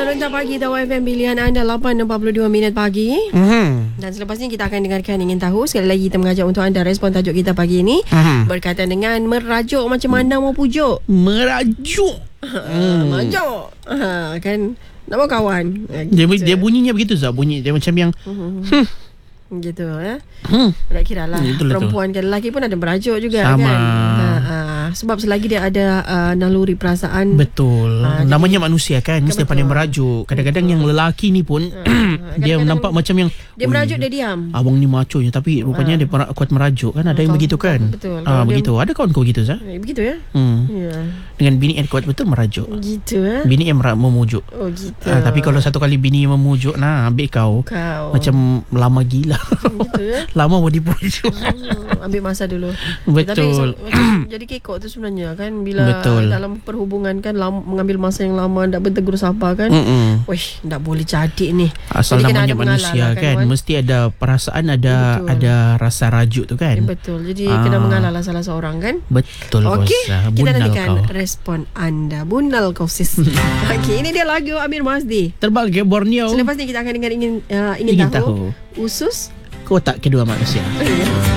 Rentak Pagi Tawa FM, pilihan anda 8.42 minit pagi. Dan selepas ni kita akan dengarkan Ingin Tahu. Sekali lagi kita mengajak untuk anda respon tajuk kita pagi ini berkaitan dengan merajuk macam mana mau pujuk. Merajuk. Merajuk. Kan nak kawan. Dia bunyinya begitu Zah. Bunyi dia macam yang gitu ya. Tak kira lah perempuan ke lelaki pun ada merajuk juga. Sama. Kan. Sebab selagi dia ada naluri perasaan. Betul. Namanya manusia kan, mesti pandai merajuk. Kadang-kadang yang lelaki ni pun dia nampak macam yang dia merajuk, dia diam. Abang ni maconya, tapi rupanya dia kuat merajuk kan. Ada yang begitu kan. Betul. Begitu. Ada kawan kau begitu Zah? Begitu ya. Ya. Dengan bini yang kuat betul merajuk. Gitu ya. Bini yang memujuk. Oh gitu. Tapi kalau satu kali bini yang memujuk, ambil kau. Macam lama gila. Gitu ya. Lama mau dipujuk. Ambil masa dulu. Betul. Tapi jadi kekok tu sebenarnya kan, bila dalam perhubungan kan mengambil masa yang lama, tak bertegur sapa kan. Wih, tak boleh jadi ni. Asal jadi namanya manusia kan, mesti ada perasaan, ada rasa rajuk tu kan. Betul. Jadi kena mengalah lah salah seorang kan. Betul. Okey, kita nantikan kau. respon anda. Bunal kau sis. Okey, ini dia lagu Amir Mazdi, Terbang ke Borneo. Selepas ni kita akan dengar ingin tahu usus kotak kedua manusia.